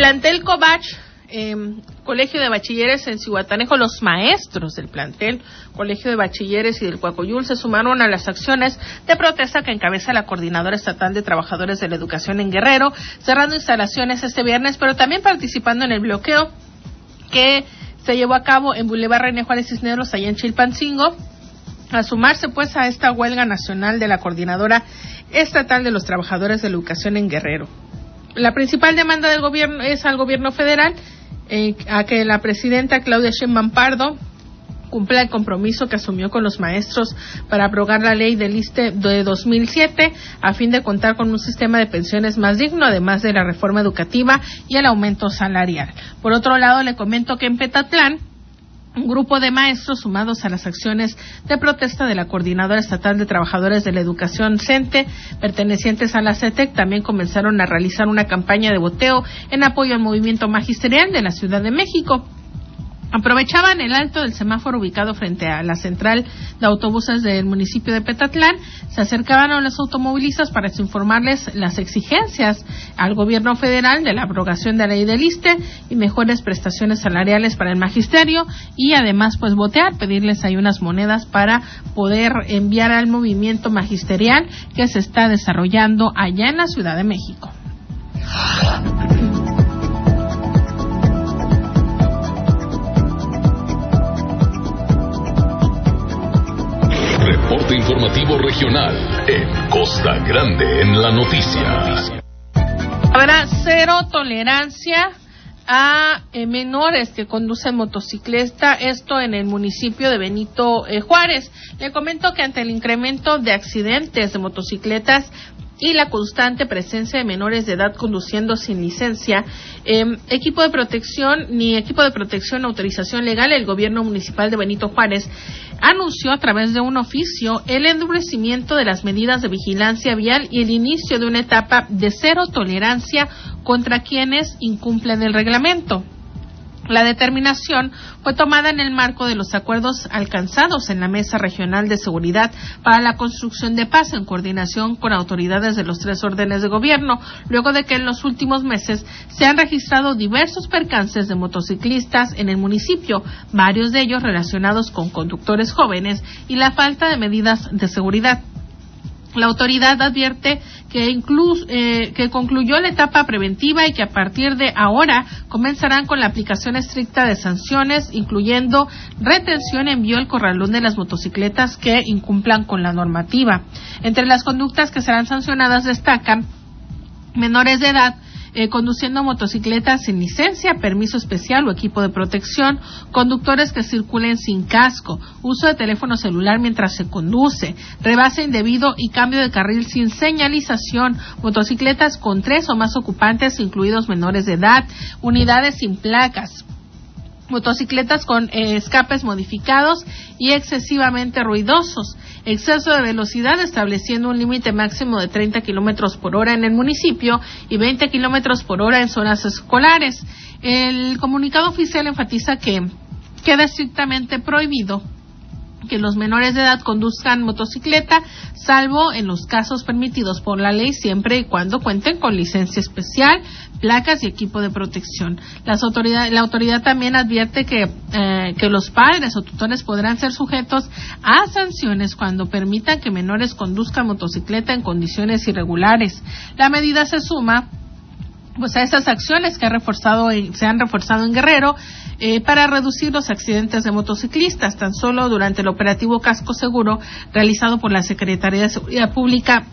plantel Covach, Colegio de Bachilleres en Zihuatanejo, los maestros del plantel Colegio de Bachilleres y del Coacoyul se sumaron a las acciones de protesta que encabeza la Coordinadora Estatal de Trabajadores de la Educación en Guerrero, cerrando instalaciones este viernes, pero también participando en el bloqueo que se llevó a cabo en Boulevard René Juárez Cisneros, allá en Chilpancingo, a sumarse pues a esta huelga nacional de la Coordinadora Estatal de los Trabajadores de la Educación en Guerrero. La principal demanda del gobierno es al gobierno federal a que la presidenta Claudia Sheinbaum Pardo cumpla el compromiso que asumió con los maestros para abrogar la ley del ISSSTE de 2007 a fin de contar con un sistema de pensiones más digno, además de la reforma educativa y el aumento salarial. Por otro lado, le comento que en Petatlán, un grupo de maestros sumados a las acciones de protesta de la Coordinadora Estatal de Trabajadores de la Educación CENTE, pertenecientes a la CETEC, también comenzaron a realizar una campaña de boteo en apoyo al movimiento magisterial de la Ciudad de México. Aprovechaban el alto del semáforo ubicado frente a la central de autobuses del municipio de Petatlán, se acercaban a los automovilistas para informarles las exigencias al gobierno federal de la abrogación de la ley del ISSSTE y mejores prestaciones salariales para el magisterio y además pues botear, pedirles ahí unas monedas para poder enviar al movimiento magisterial que se está desarrollando allá en la Ciudad de México. Reporte informativo regional en Costa Grande en la noticia. Habrá cero tolerancia a menores que conducen motocicleta, esto en el municipio de Benito Juárez. Le comento que ante el incremento de accidentes de motocicletas y la constante presencia de menores de edad conduciendo sin licencia, equipo de protección ni autorización legal, el gobierno municipal de Benito Juárez anunció a través de un oficio el endurecimiento de las medidas de vigilancia vial y el inicio de una etapa de cero tolerancia contra quienes incumplen el reglamento. La determinación fue tomada en el marco de los acuerdos alcanzados en la Mesa Regional de Seguridad para la Construcción de Paz en coordinación con autoridades de los 3 órdenes de gobierno, luego de que en los últimos meses se han registrado diversos percances de motociclistas en el municipio, varios de ellos relacionados con conductores jóvenes y la falta de medidas de seguridad. La autoridad advierte que concluyó la etapa preventiva y que a partir de ahora comenzarán con la aplicación estricta de sanciones, incluyendo retención en vía al corralón de las motocicletas que incumplan con la normativa. Entre las conductas que serán sancionadas destacan menores de edad conduciendo motocicletas sin licencia, permiso especial o equipo de protección, conductores que circulen sin casco, uso de teléfono celular mientras se conduce, rebase indebido y cambio de carril sin señalización, motocicletas con 3 o más ocupantes, incluidos menores de edad, unidades sin placas, motocicletas con escapes modificados y excesivamente ruidosos, exceso de velocidad estableciendo un límite máximo de 30 kilómetros por hora en el municipio y 20 kilómetros por hora en zonas escolares. El comunicado oficial enfatiza que queda estrictamente prohibido que los menores de edad conduzcan motocicleta, salvo en los casos permitidos por la ley, siempre y cuando cuenten con licencia especial, placas y equipo de protección. La autoridad también advierte que los padres o tutores podrán ser sujetos a sanciones cuando permitan que menores conduzcan motocicleta en condiciones irregulares. La medida se suma pues a esas acciones que se han reforzado en Guerrero para reducir los accidentes de motociclistas. Tan solo durante el operativo Casco Seguro realizado por la Secretaría de Seguridad Pública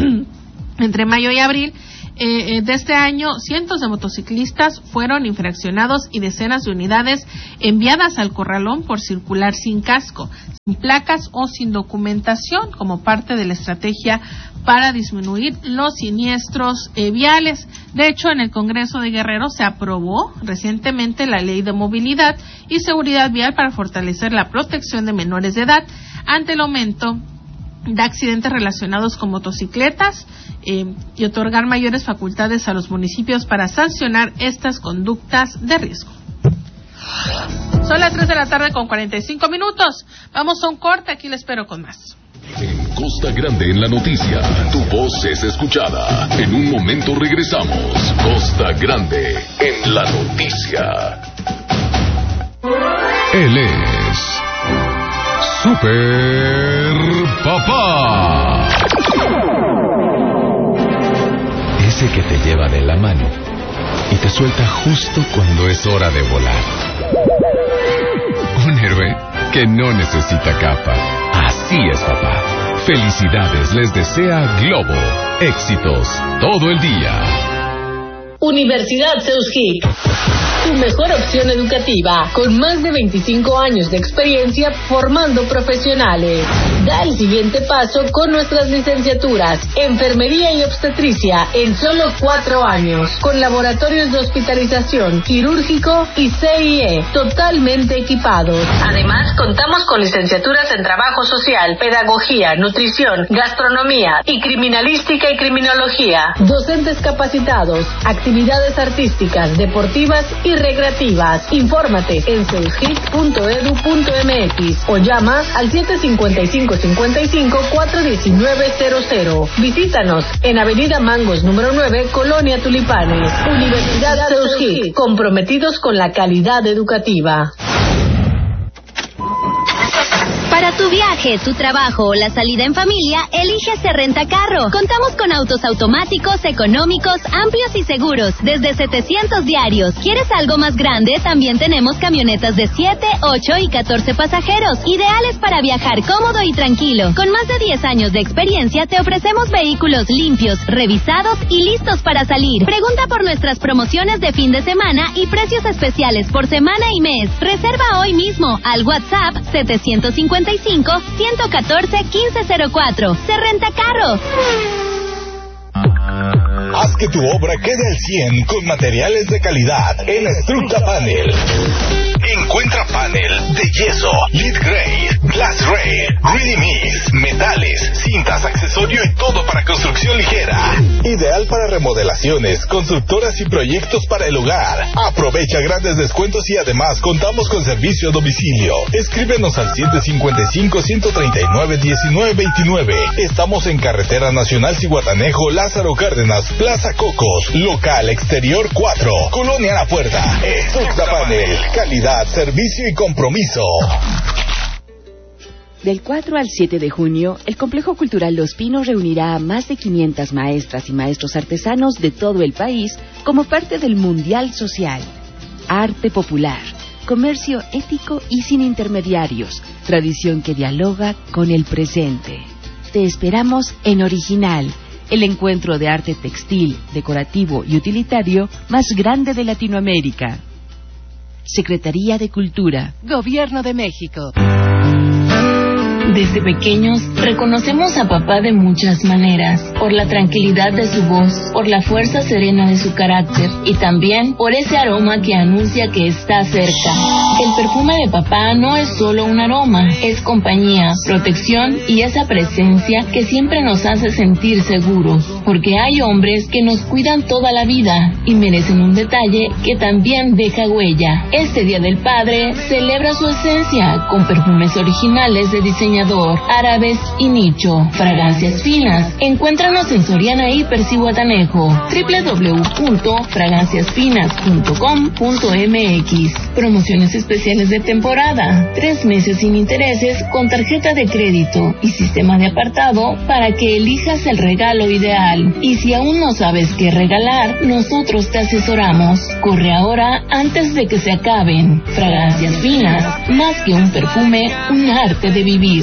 entre mayo y abril de este año, cientos de motociclistas fueron infraccionados y decenas de unidades enviadas al corralón por circular sin casco, sin placas o sin documentación, como parte de la estrategia para disminuir los siniestros viales. De hecho, en el Congreso de Guerrero se aprobó recientemente la Ley de Movilidad y Seguridad Vial para fortalecer la protección de menores de edad ante el aumento de accidentes relacionados con motocicletas y otorgar mayores facultades a los municipios para sancionar estas conductas de riesgo. Son las 3 de la tarde con 45 minutos. Vamos a un corte, aquí les espero con más. En Costa Grande en la noticia, tu voz es escuchada. En un momento regresamos. Costa Grande en la noticia. Él es Super Papá. Ese que te lleva de la mano y te suelta justo cuando es hora de volar. Un héroe que no necesita capa. Así es, papá. Felicidades les desea Globo. Éxitos todo el día. Universidad Seuskic, tu mejor opción educativa, con más de 25 años de experiencia formando profesionales. Da el siguiente paso con nuestras licenciaturas, Enfermería y Obstetricia, en solo 4 años, con laboratorios de hospitalización, quirúrgico y CIE, totalmente equipados. Además, contamos con licenciaturas en Trabajo Social, Pedagogía, Nutrición, Gastronomía y Criminalística y Criminología. Docentes capacitados, actividades artísticas, deportivas y recreativas. Infórmate en seuskic.edu.mx o llama al 755-55-419-00. Visítanos en Avenida Mangos número 9, Colonia Tulipanes. Universidad Seuskic, comprometidos con la calidad educativa. Para tu viaje, tu trabajo o la salida en familia, elige Rentacarro. Contamos con autos automáticos, económicos, amplios y seguros, desde 700 diarios. ¿Quieres algo más grande? También tenemos camionetas de 7, 8 y 14 pasajeros, ideales para viajar cómodo y tranquilo. Con más de 10 años de experiencia, te ofrecemos vehículos limpios, revisados y listos para salir. Pregunta por nuestras promociones de fin de semana y precios especiales por semana y mes. Reserva hoy mismo al WhatsApp 755-114-1504. Se renta carro. Haz que tu obra quede al 100 con materiales de calidad en Estructa Panel. Encuentra panel de yeso, lead gray, glass gray, ready mix, metales, cintas, accesorio y todo para construcción ligera. Ideal para remodelaciones, constructoras y proyectos para el hogar. Aprovecha grandes descuentos y además contamos con servicio a domicilio. Escríbenos al 755-139-1929. Estamos en Carretera Nacional Zihuatanejo, Lázaro Cárdenas, Plaza Cocos, local exterior 4, Colonia La Puerta. Estructa Panel, calidad, servicio y compromiso. Del 4 al 7 de junio, el Complejo Cultural Los Pinos reunirá a más de 500 maestras y maestros artesanos de todo el país como parte del Mundial Social. Arte popular, comercio ético y sin intermediarios, tradición que dialoga con el presente. Te esperamos en Original, el encuentro de arte textil, decorativo y utilitario más grande de Latinoamérica. Secretaría de Cultura, Gobierno de México. Desde pequeños, reconocemos a papá de muchas maneras, por la tranquilidad de su voz, por la fuerza serena de su carácter y también por ese aroma que anuncia que está cerca. El perfume de papá no es solo un aroma, es compañía, protección y esa presencia que siempre nos hace sentir seguros, porque hay hombres que nos cuidan toda la vida y merecen un detalle que también deja huella. Este Día del Padre celebra su esencia con perfumes originales de diseñador, árabes y nicho, fragancias finas. Encuéntranos en Soriana Hiper Zihuatanejo, www.fraganciasfinas.com.mx. Promociones especiales de temporada, 3 meses sin intereses con tarjeta de crédito y sistema de apartado para que elijas el regalo ideal. Y si aún no sabes qué regalar, nosotros te asesoramos. Corre ahora antes de que se acaben. Fragancias Finas, más que un perfume, un arte de vivir.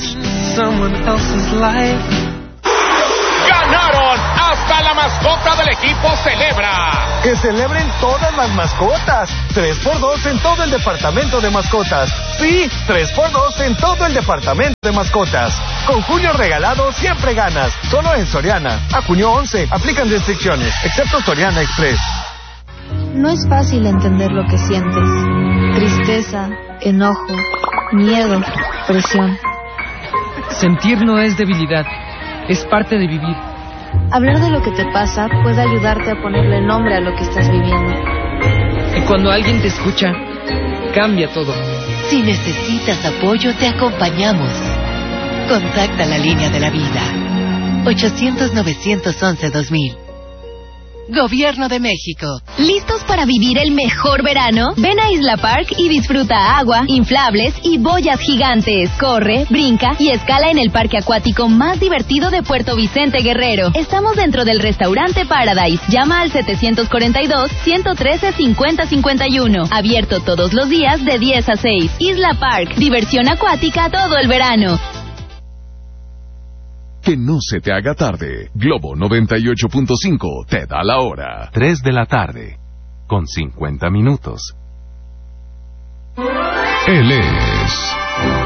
¡Ganaron! ¡Hasta la mascota del equipo celebra! ¡Que celebren todas las mascotas! 3x2 en todo el departamento de mascotas. Sí, 3x2 en todo el departamento de mascotas. Con junio regalado siempre ganas. Solo en Soriana. A junio 11. Aplican restricciones, excepto Soriana Express. No es fácil entender lo que sientes. Tristeza, enojo, miedo, presión. Sentir no es debilidad, es parte de vivir. Hablar de lo que te pasa puede ayudarte a ponerle nombre a lo que estás viviendo. Y cuando alguien te escucha, cambia todo. Si necesitas apoyo, te acompañamos. Contacta la línea de la vida. 800-911-2000. Gobierno de México. ¿Listos para vivir el mejor verano? Ven a Isla Park y disfruta agua, inflables y boyas gigantes. Corre, brinca y escala en el parque acuático más divertido de Puerto Vicente, Guerrero. Estamos dentro del restaurante Paradise. Llama al 742-113-5051. Abierto todos los días de 10 a 6. Isla Park. Diversión acuática todo el verano. Que no se te haga tarde. Globo 98.5 te da la hora. 3 de la tarde, con 50 minutos. Él es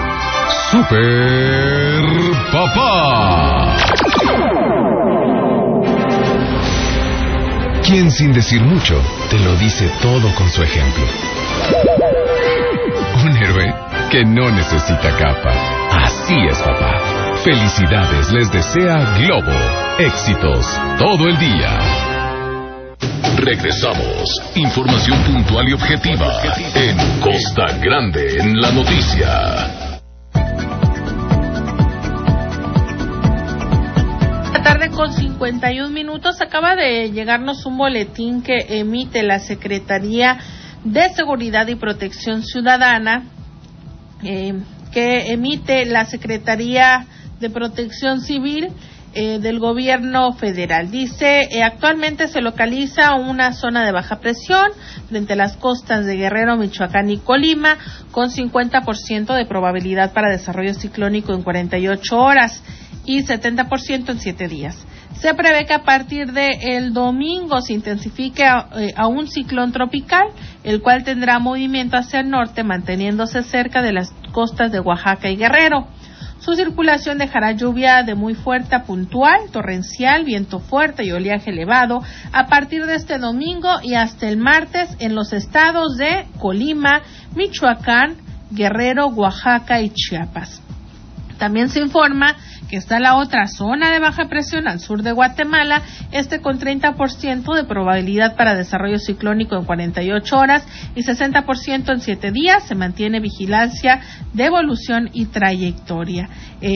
Super Papá. Quien sin decir mucho te lo dice todo con su ejemplo. Un héroe que no necesita capa. Así es, papá. Felicidades les desea Globo. Éxitos todo el día. Regresamos. Información puntual y objetiva en Costa Grande en la noticia. La tarde con 51 minutos. Acaba de llegarnos un boletín que emite la Secretaría de Seguridad y Protección Ciudadana, que emite la Secretaría de Protección Civil del Gobierno Federal. Dice, actualmente se localiza una zona de baja presión frente a las costas de Guerrero, Michoacán y Colima, con 50% de probabilidad para desarrollo ciclónico en 48 horas y 70% en 7 días. Se prevé que a partir del domingo se intensifique a un ciclón tropical, el cual tendrá movimiento hacia el norte, manteniéndose cerca de las costas de Oaxaca y Guerrero. Su circulación dejará lluvia de muy fuerte a puntual, torrencial, viento fuerte y oleaje elevado a partir de este domingo y hasta el martes en los estados de Colima, Michoacán, Guerrero, Oaxaca y Chiapas. También se informa que está la otra zona de baja presión al sur de Guatemala, con 30% de probabilidad para desarrollo ciclónico en 48 horas y 60% en 7 días. Se mantiene vigilancia de evolución y trayectoria.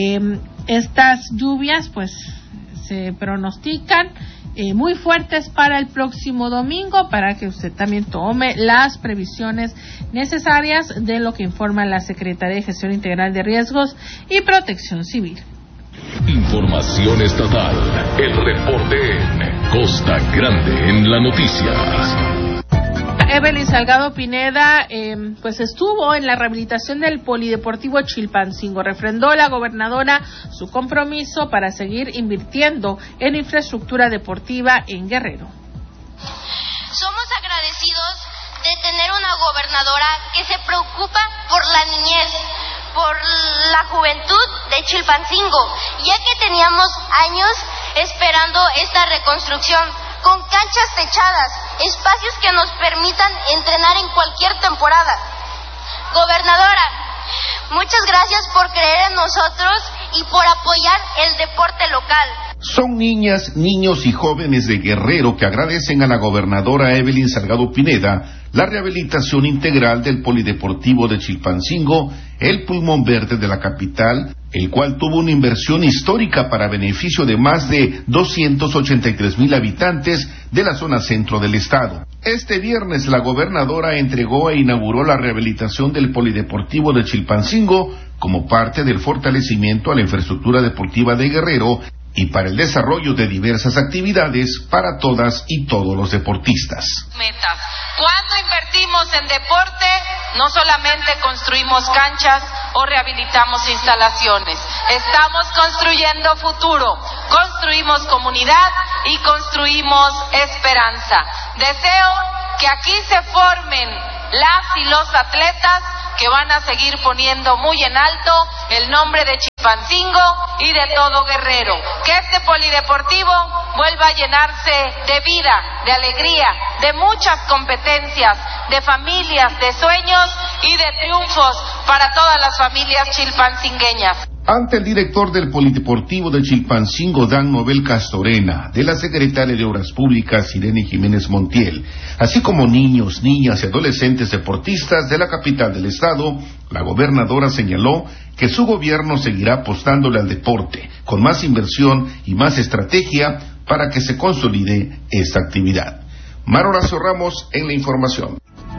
Estas lluvias, pues, se pronostican muy fuertes para el próximo domingo, para que usted también tome las previsiones necesarias de lo que informa la Secretaría de Gestión Integral de Riesgos y Protección Civil. Información estatal. El reporte en Costa Grande en la noticia. Evelyn Salgado Pineda pues estuvo en la rehabilitación del Polideportivo Chilpancingo. Refrendó la gobernadora su compromiso para seguir invirtiendo en infraestructura deportiva en Guerrero. Somos agradecidos de tener una gobernadora que se preocupa por la niñez, por la juventud de Chilpancingo, ya que teníamos años esperando esta reconstrucción, con canchas techadas, espacios que nos permitan entrenar en cualquier temporada. Gobernadora, muchas gracias por creer en nosotros y por apoyar el deporte local. Son niñas, niños y jóvenes de Guerrero que agradecen a la gobernadora Evelyn Salgado Pineda la rehabilitación integral del Polideportivo de Chilpancingo, el pulmón verde de la capital, el cual tuvo una inversión histórica para beneficio de más de 283,000 habitantes de la zona centro del estado. Este viernes la gobernadora entregó e inauguró la rehabilitación del Polideportivo de Chilpancingo como parte del fortalecimiento a la infraestructura deportiva de Guerrero y para el desarrollo de diversas actividades para todas y todos los deportistas. Metas. Cuando invertimos en deporte, no solamente construimos canchas o rehabilitamos instalaciones, estamos construyendo futuro, construimos comunidad y construimos esperanza. Deseo que aquí se formen las y los atletas que van a seguir poniendo muy en alto el nombre de Chilpancingo y de todo Guerrero. Que este polideportivo vuelva a llenarse de vida, de alegría, de muchas competencias, de familias, de sueños y de triunfos para todas las familias chilpancingueñas. Ante el director del Polideportivo de Chilpancingo, Dan Nobel Castorena, de la secretaria de Obras Públicas, Irene Jiménez Montiel, así como niños, niñas y adolescentes deportistas de la capital del estado, La gobernadora señaló que su gobierno seguirá apostándole al deporte, con más inversión y más estrategia para que se consolide esta actividad. Mar Horacio Ramos en la información.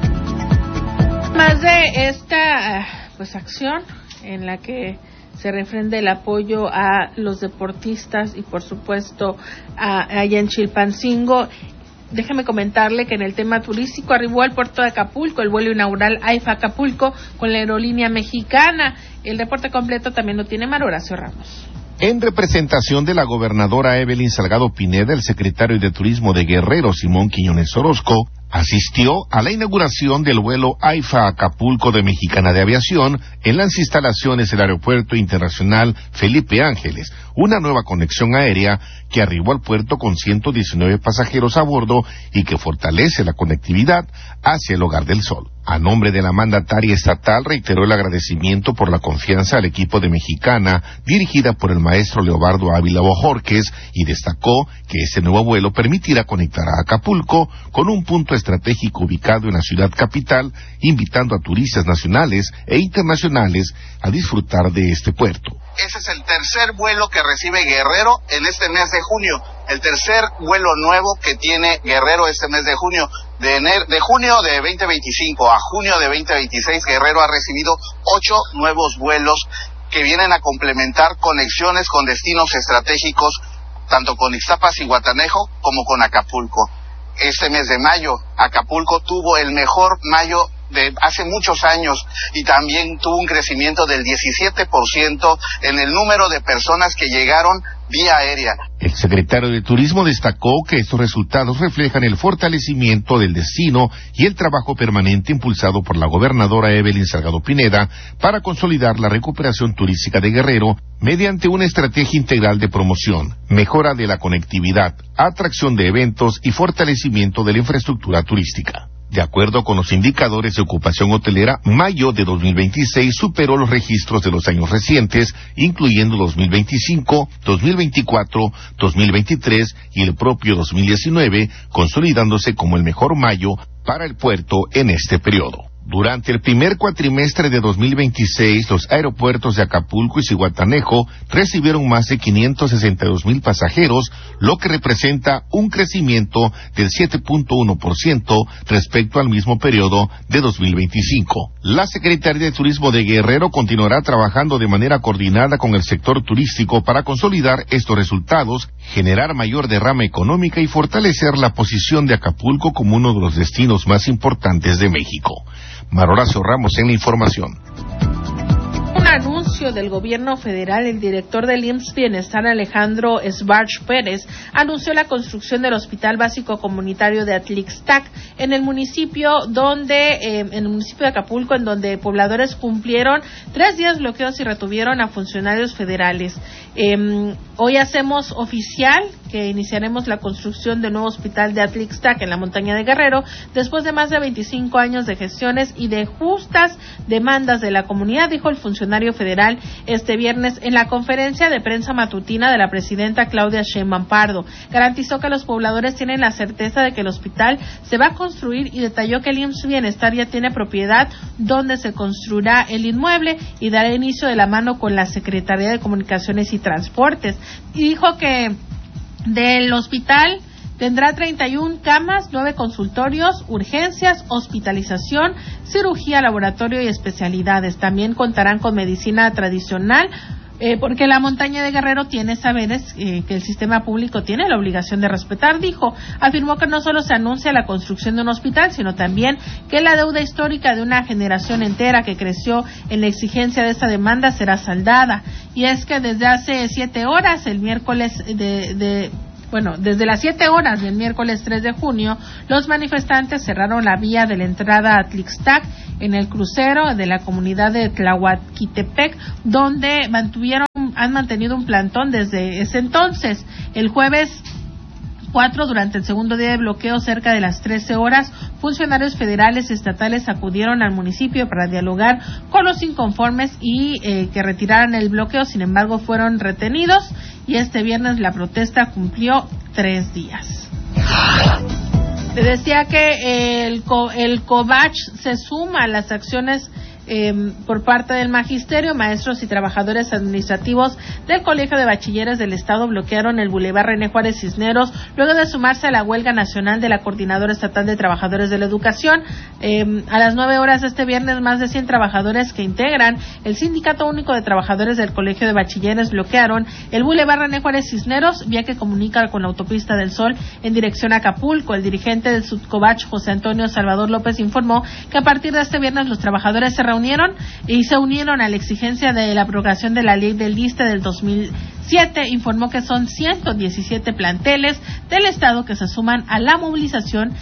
Más de esta acción en la que se refrenda el apoyo a los deportistas y por supuesto allá en Chilpancingo. Déjeme comentarle que en el tema turístico arribó al puerto de Acapulco el vuelo inaugural AIFA Acapulco con la aerolínea mexicana. El reporte completo también lo tiene Mar Horacio Ramos. En representación de la gobernadora Evelyn Salgado Pineda, el secretario de Turismo de Guerrero, Simón Quiñones Orozco, asistió a la inauguración del vuelo AIFA Acapulco de Mexicana de Aviación en las instalaciones del Aeropuerto Internacional Felipe Ángeles, una nueva conexión aérea que arribó al puerto con 119 pasajeros a bordo y que fortalece la conectividad hacia el Hogar del Sol. A nombre de la mandataria estatal reiteró el agradecimiento por la confianza al equipo de Mexicana, dirigida por el maestro Leobardo Ávila Bojorquez, y destacó que este nuevo vuelo permitirá conectar a Acapulco con un punto estratégico ubicado en la ciudad capital, invitando a turistas nacionales e internacionales a disfrutar de este puerto. Ese es el tercer vuelo que recibe Guerrero en este mes de junio, el tercer vuelo nuevo que tiene Guerrero este mes de junio. De junio de 2025 a junio de 2026, Guerrero ha recibido 8 nuevos vuelos que vienen a complementar conexiones con destinos estratégicos, tanto con Ixtapas y Guatanejo como con Acapulco. Este mes de mayo, Acapulco tuvo el mejor mayo de hace muchos años y también tuvo un crecimiento del 17% en el número de personas que llegaron vía aérea. El secretario de Turismo destacó que estos resultados reflejan el fortalecimiento del destino y el trabajo permanente impulsado por la gobernadora Evelyn Salgado Pineda para consolidar la recuperación turística de Guerrero mediante una estrategia integral de promoción, mejora de la conectividad, atracción de eventos y fortalecimiento de la infraestructura turística. De acuerdo con los indicadores de ocupación hotelera, mayo de 2026 superó los registros de los años recientes, incluyendo 2025, 2024, 2023 y el propio 2019, consolidándose como el mejor mayo para el puerto en este periodo. Durante el primer cuatrimestre de 2026, los aeropuertos de Acapulco y Zihuatanejo recibieron más de 562,000 pasajeros, lo que representa un crecimiento del 7.1% respecto al mismo periodo de 2025. La Secretaría de Turismo de Guerrero continuará trabajando de manera coordinada con el sector turístico para consolidar estos resultados, generar mayor derrama económica y fortalecer la posición de Acapulco como uno de los destinos más importantes de México. Mar Horacio Ramos en la información. Un anuncio del gobierno federal, el director del IMSS Bienestar, Alejandro Esbarch Pérez, anunció la construcción del Hospital Básico Comunitario de Atlixtac en el municipio de Acapulco, en donde pobladores cumplieron 3 días bloqueos y retuvieron a funcionarios federales. Hoy hacemos oficial que iniciaremos la construcción del nuevo hospital de Atlixtac en la montaña de Guerrero, después de más de 25 años de gestiones y de justas demandas de la comunidad, dijo el funcionario federal este viernes en la conferencia de prensa matutina de la presidenta Claudia Sheinbaum Pardo. Garantizó que los pobladores tienen la certeza de que el hospital se va a construir y detalló que el IMSS Bienestar ya tiene propiedad donde se construirá el inmueble y dará inicio de la mano con la Secretaría de Comunicaciones y Transportes. Y dijo que del hospital tendrá 31 camas, 9 consultorios, urgencias, hospitalización, cirugía, laboratorio y especialidades. También contarán con medicina tradicional, porque la montaña de Guerrero tiene saberes que el sistema público tiene la obligación de respetar, dijo. Afirmó que no solo se anuncia la construcción de un hospital, sino también que la deuda histórica de una generación entera que creció en la exigencia de esta demanda será saldada. Y es que desde hace 7 horas, el miércoles desde las 7 horas del miércoles 3 de junio, los manifestantes cerraron la vía de la entrada a Atlixtac en el crucero de la comunidad de Tlahuaquitepec, donde han mantenido un plantón desde ese entonces. El jueves 4, durante el segundo día de bloqueo, cerca de las 13 horas, funcionarios federales y estatales acudieron al municipio para dialogar con los inconformes y que retiraran el bloqueo. Sin embargo, fueron retenidos y este viernes la protesta cumplió 3 días. Le decía que el COVACH se suma a las acciones por parte del magisterio, maestros y trabajadores administrativos del Colegio de Bachilleres del Estado bloquearon el Boulevard René Juárez Cisneros luego de sumarse a la huelga nacional de la Coordinadora Estatal de Trabajadores de la Educación. A las 9 horas de este viernes, más de 100 trabajadores que integran el Sindicato Único de Trabajadores del Colegio de Bachilleres bloquearon el Boulevard René Juárez Cisneros, vía que comunica con la Autopista del Sol en dirección a Acapulco. El dirigente del Sudcobach, José Antonio Salvador López, informó que a partir de este viernes los trabajadores se reunieron a la exigencia de la abrogación de la ley del ISSSTE del 2007. Informó que son 117 planteles del Estado que se suman a la movilización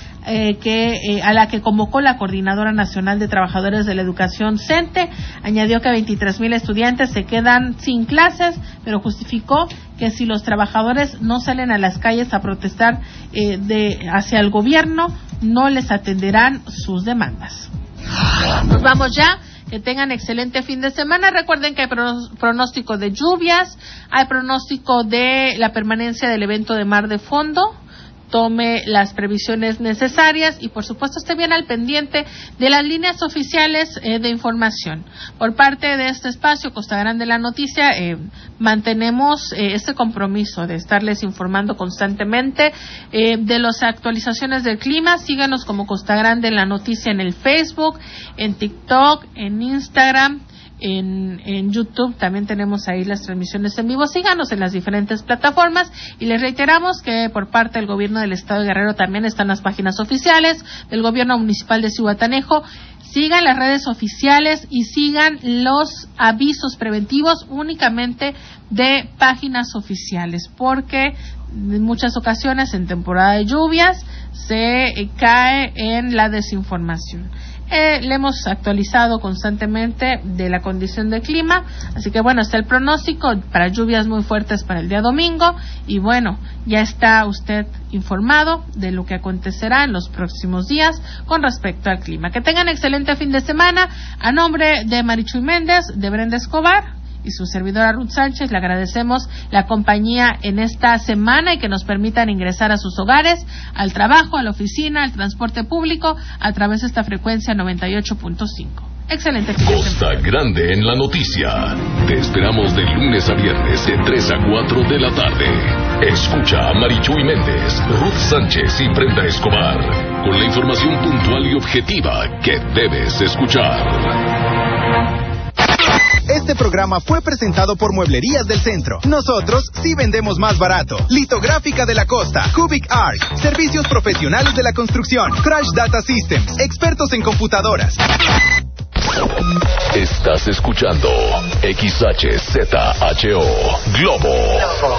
a la que convocó la Coordinadora Nacional de Trabajadores de la Educación, CENTE. Añadió que 23,000 estudiantes se quedan sin clases, pero justificó que si los trabajadores no salen a las calles a protestar hacia el gobierno, no les atenderán sus demandas. Nos vamos ya. Que tengan excelente fin de semana. Recuerden que hay pronóstico de lluvias, hay pronóstico de la permanencia del evento de mar de fondo. Tome las previsiones necesarias y, por supuesto, esté bien al pendiente de las líneas oficiales de información. Por parte de este espacio, Costa Grande la Noticia, mantenemos este compromiso de estarles informando constantemente de las actualizaciones del clima. Síganos como Costa Grande la Noticia en el Facebook, en TikTok, en Instagram. En YouTube también tenemos ahí las transmisiones en vivo. Síganos en las diferentes plataformas y les reiteramos que por parte del gobierno del Estado de Guerrero también están las páginas oficiales del gobierno municipal de Zihuatanejo. Sigan las redes oficiales y sigan los avisos preventivos únicamente de páginas oficiales, porque en muchas ocasiones en temporada de lluvias se cae en la desinformación. Le hemos actualizado constantemente de la condición del clima, así que bueno, está el pronóstico para lluvias muy fuertes para el día domingo y bueno, ya está usted informado de lo que acontecerá en los próximos días con respecto al clima. Que tengan excelente fin de semana. A nombre de Marichuy Méndez, de Brenda Escobar y su servidora Ruth Sánchez, le agradecemos la compañía en esta semana y que nos permitan ingresar a sus hogares, al trabajo, a la oficina, al transporte público a través de esta frecuencia 98.5. Excelente fin de semana. Costa Grande en la Noticia. Te esperamos de lunes a viernes de 3 a 4 de la tarde. Escucha a Marichuy Méndez, Ruth Sánchez y Brenda Escobar con la información puntual y objetiva que debes escuchar. Este programa fue presentado por Mueblerías del Centro. Nosotros sí vendemos más barato. Litográfica de la Costa, Cubic Arc, servicios profesionales de la construcción, Crash Data Systems, expertos en computadoras. Estás escuchando XHZHO Globo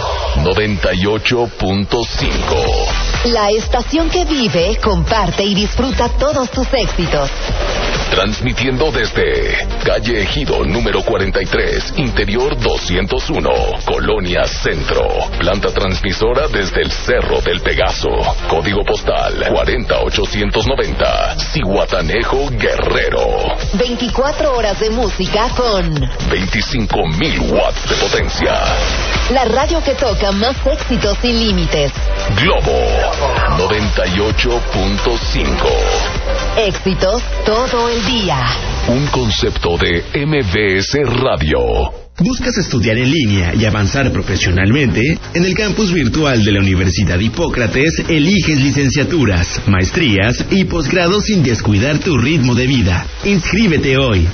98.5. La estación que vive, comparte y disfruta todos tus éxitos. Transmitiendo desde calle Ejido número 43, interior 201, Colonia Centro. Planta transmisora desde el Cerro del Pegaso. Código postal 40890, Zihuatanejo, Guerrero. 24 horas de música con 25,000 watts de potencia. La radio que toca más éxitos sin límites. Globo 98.5. Éxitos todo el día. Un concepto de MBS Radio. ¿Buscas estudiar en línea y avanzar profesionalmente? En el campus virtual de la Universidad Hipócrates eliges licenciaturas, maestrías y posgrados sin descuidar tu ritmo de vida. Inscríbete hoy.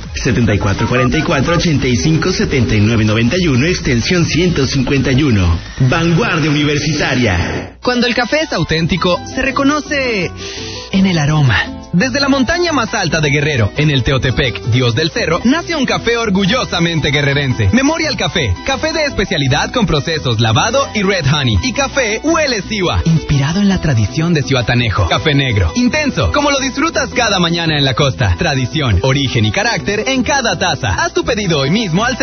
7444-857991, extensión 151. Vanguardia Universitaria. Cuando el café es auténtico, se reconoce en el aroma. Desde la montaña más alta de Guerrero, en el Teotepec, Dios del Cerro, nace un café orgullosamente guerrerense. Memorial Café, café de especialidad con procesos lavado y red honey. Y café Huele Siwa, inspirado en la tradición de Zihuatanejo. Café negro, intenso, como lo disfrutas cada mañana en la costa. Tradición, origen y carácter en cada taza. Haz tu pedido hoy mismo al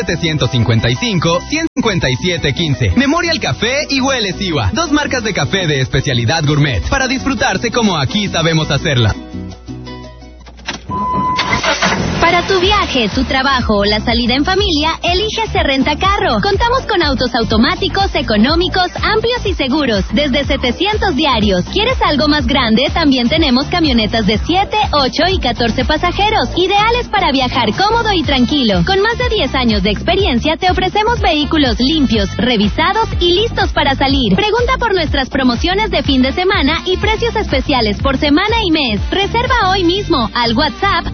755-157-15. Memorial Café y Huele Siwa, dos marcas de café de especialidad gourmet, para disfrutarse como aquí sabemos hacerla. Para Para tu viaje, tu trabajo o la salida en familia, elige Se Renta Carro. Contamos con autos automáticos, económicos, amplios y seguros, desde 700 diarios. ¿Quieres algo más grande? También tenemos camionetas de 7, 8 y 14 pasajeros, ideales para viajar cómodo y tranquilo. Con más de 10 años de experiencia, te ofrecemos vehículos limpios, revisados y listos para salir. Pregunta por nuestras promociones de fin de semana y precios especiales por semana y mes. Reserva hoy mismo al WhatsApp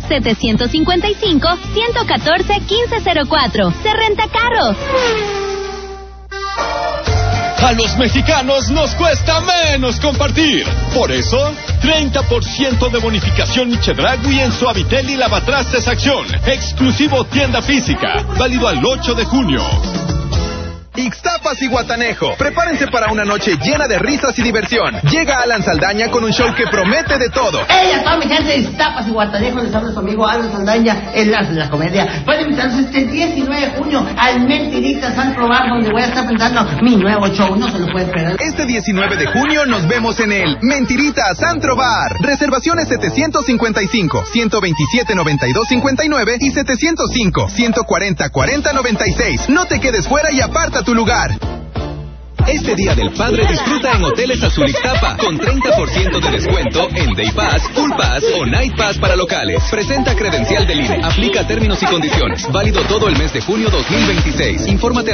755-114-1504. Se Renta Carro. A los mexicanos nos cuesta menos compartir. Por eso, 30% de bonificación Chedragui en Suavitel y Lavatrastes Acción. Exclusivo tienda física. Válido al 8 de junio. Ixtapas y Guatanejo, prepárense para una noche llena de risas y diversión. Llega Alan Saldaña con un show que promete de todo. ¡Ey, a toda mi gente de Ixtapas y Guatanejo! Les habla su amigo Alan Saldaña, el as de la comedia. Pueden invitarse este 19 de junio al Mentiritas Antro Bar, donde voy a estar presentando mi nuevo show. No se lo pueden perder. Este 19 de junio nos vemos en el Mentiritas Antro Bar. Reservaciones 755-127-9259 y 705-140-4096. No te quedes fuera y aparta tu lugar. Este Día del Padre disfruta en Hoteles Azul Ixtapa con 30% de descuento en Day Pass, Full Pass o Night Pass para locales. Presenta credencial del INE. Aplica términos y condiciones. Válido todo el mes de junio 2026. Infórmate al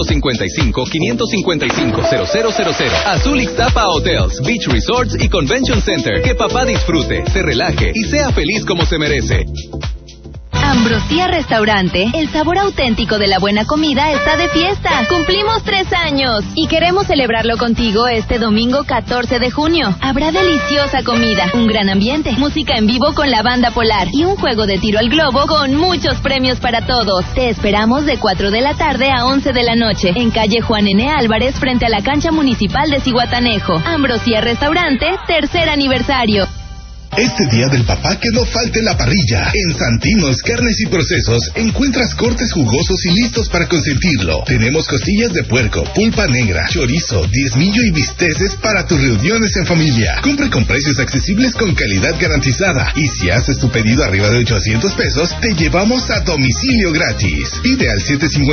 755-555-0000. Azul Ixtapa Hotels, Beach Resorts y Convention Center. Que papá disfrute, se relaje y sea feliz como se merece. Ambrosía Restaurante, el sabor auténtico de la buena comida está de fiesta. Cumplimos 3 años y queremos celebrarlo contigo este domingo 14 de junio. Habrá deliciosa comida, un gran ambiente, música en vivo con la banda Polar y un juego de tiro al globo con muchos premios para todos. Te esperamos de 4 de la tarde a 11 de la noche en calle Juan N. Álvarez frente a la cancha municipal de Zihuatanejo. Ambrosía Restaurante, 3er aniversario. Este Día del Papá que no falte la parrilla. En Santinos Carnes y Procesos encuentras cortes jugosos y listos para consentirlo. Tenemos costillas de puerco, pulpa negra, chorizo, diezmillo y bisteces para tus reuniones en familia. Compre con precios accesibles con calidad garantizada. Y si haces tu pedido arriba de 800 pesos, te llevamos a domicilio gratis. Pide al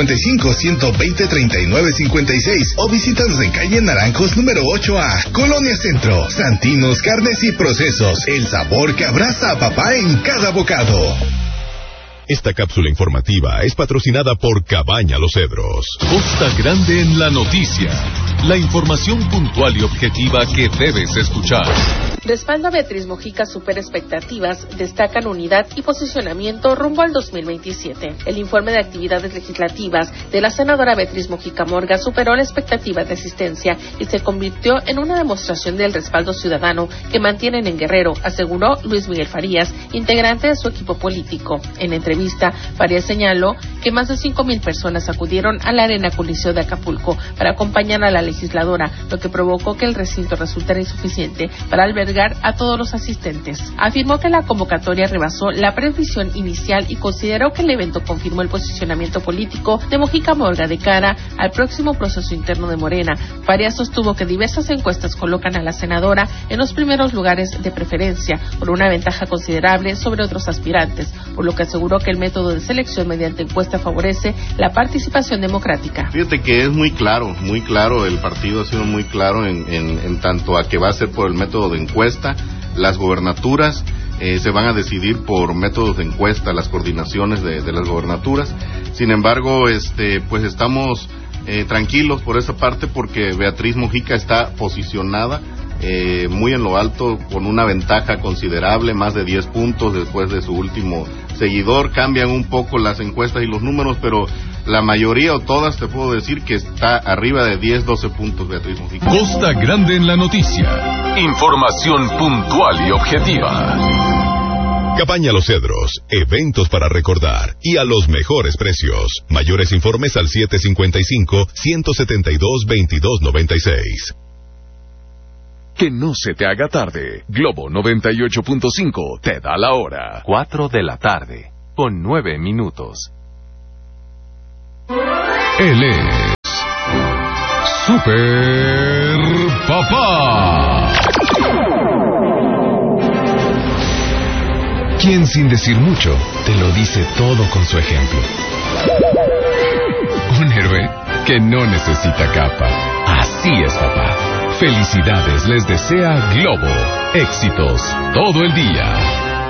755-120-3956 o visítanos en calle Naranjos número 8A, Colonia Centro. Santinos Carnes y Procesos. El sabor que abraza a papá en cada bocado. Esta cápsula informativa es patrocinada por Cabaña Los Cedros. Costa Grande en la noticia. La información puntual y objetiva que debes escuchar. Respaldo a Beatriz Mojica super expectativas, destacan unidad y posicionamiento rumbo al 2027. El informe de actividades legislativas de la senadora Beatriz Mojica Morga superó la expectativa de asistencia y se convirtió en una demostración del respaldo ciudadano que mantienen en Guerrero, aseguró Luis Miguel Farías, integrante de su equipo político. En entrevista, Farías señaló que más de 5,000 personas acudieron a la Arena Coliseo de Acapulco para acompañar a la legisladora, lo que provocó que el recinto resultara insuficiente para albergar a todos los asistentes. Afirmó que la convocatoria rebasó la previsión inicial y consideró que el evento confirmó el posicionamiento político de Mojica Morga de cara al próximo proceso interno de Morena. Farías sostuvo que diversas encuestas colocan a la senadora en los primeros lugares de preferencia, por una ventaja considerable sobre otros aspirantes, por lo que aseguró que el método de selección mediante encuesta favorece la participación democrática. Fíjate que es muy claro, el partido ha sido muy claro en tanto a que va a ser por el método de encuesta. Las gobernaturas se van a decidir por métodos de encuesta, las coordinaciones de las gobernaturas. Sin embargo, pues estamos tranquilos por esa parte porque Beatriz Mojica está posicionada muy en lo alto con una ventaja considerable, más de 10 puntos después de su último seguidor. Cambian un poco las encuestas y los números, pero la mayoría o todas te puedo decir que está arriba de 10-12 puntos Beatriz Mojica. Costa Grande en la noticia. Información puntual y objetiva. Cabaña Los Cedros, eventos para recordar y a los mejores precios. Mayores informes al 755-172-2296. Que no se te haga tarde. Globo 98.5 te da la hora. 4 de la tarde, con 9 minutos. Él es Super Papá. quien sin decir mucho te lo dice todo con su ejemplo. Un héroe que no necesita capa. Así es, papá. Felicidades les desea Globo. Éxitos todo el día.